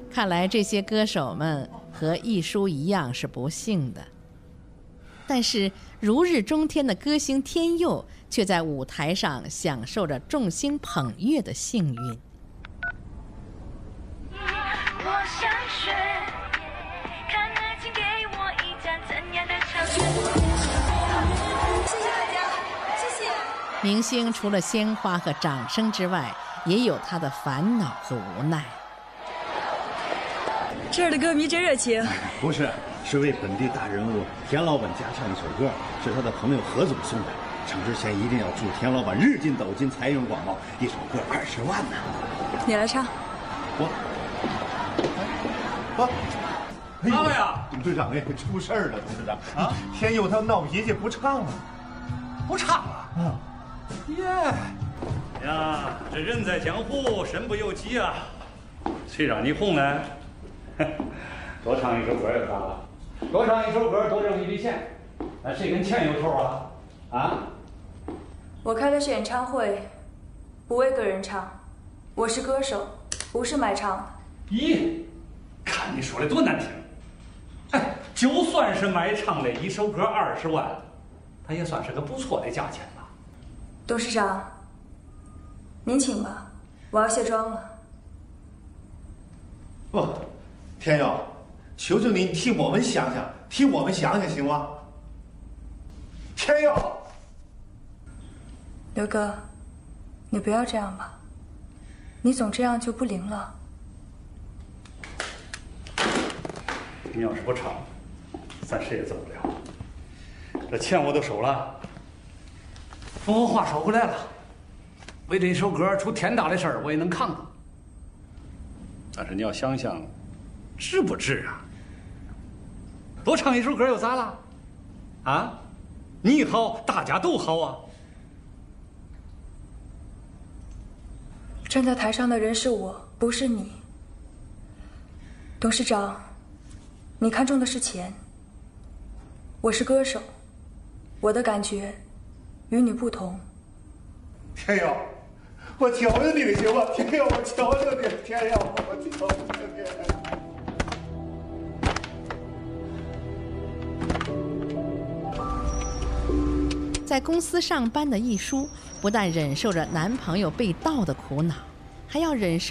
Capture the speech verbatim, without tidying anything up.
看来这些歌手们和一书一样是不幸的。但是如日中天的歌星天佑却在舞台上享受着众星捧月的幸运。 我想学，看爱情给我一盏怎样的长卷。谢谢大家，谢谢。 明星除了鲜花和掌声之外，也有他的烦恼和无奈。 这儿的歌迷真热情。 不是，是为本地大人物田老板家唱一首歌，是他的朋友何总送的。唱之前一定要祝田老板日进斗金，财源广袤，一首歌二十万呢。 你来唱。 我。我。 阿伟啊， 董事长哎，出事儿了，董事长啊！天佑他闹脾气不唱了， 不唱了啊！耶呀，这人在江湖，身不由己啊！谁让你红呢？多唱一首歌又咋了？多唱一首歌多挣一笔钱，那谁跟钱有仇啊？啊？ 我开的是演唱会，不为个人唱，我是歌手，不是卖唱的。 咦，看你说的多难听！哎，就算是卖唱的，一首歌二十万，它也算是个不错的价钱吧？ 董事长，您请吧，我要卸妆了。 不，天佑，求求你替我们想想，替我们想想行吗？天佑， 刘哥，你不要这样吧，你总这样就不灵了。 你要是不唱，咱谁也走不了。这钱我都收了。不过话说回来了，为这首歌出天大的事儿，我也能扛着。但是你要想想，值不值啊？多唱一首歌又咋了？啊，你好，大家都好啊。 站在台上的人是我，不是你。董事长，你看重的是钱，我是歌手，我的感觉与你不同。 天佑，我求求你了，行吗？天佑，我求求你，天佑，我求求你。 在公司上班的一书，不但忍受着男朋友被盗的苦恼，还要忍受